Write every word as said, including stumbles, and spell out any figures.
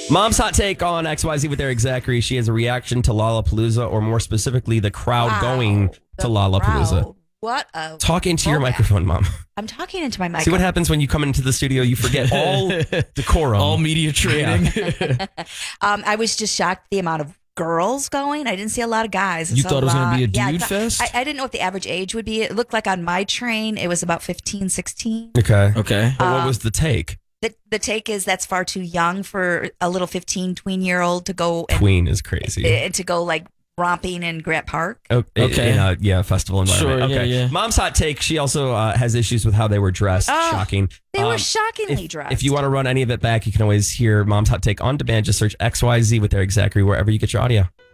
Mom's hot take on X Y Z with Eric Zachary. She has a reaction to Lollapalooza, or more specifically, the crowd Wow. going to The Lollapalooza. crowd. What a Talk into your throwback. microphone, Mom. I'm talking into my microphone. See what happens when you come into the studio? You forget all decorum. All media training. um, I was just shocked the amount of girls going. I didn't see a lot of guys. I You saw thought it was lot- gonna be a yeah, I dude thought- fest? I, I didn't know what the average age would be. It looked like on my train, it was about fifteen, sixteen. Okay. Okay. But what Um, was the take? The, the take is that's far too young for a little fifteen, tween year old to go and, Queen is crazy. and to go like romping in Grant Park. Oh, Okay. In a, yeah, festival environment. Sure, yeah, okay. yeah. Mom's hot take. She also uh, has issues with how they were dressed. Oh, Shocking. They were Um, shockingly if, dressed. if you want to run any of it back, you can always hear Mom's hot take on demand. Just search X Y Z with Eric Zachary wherever you get your audio.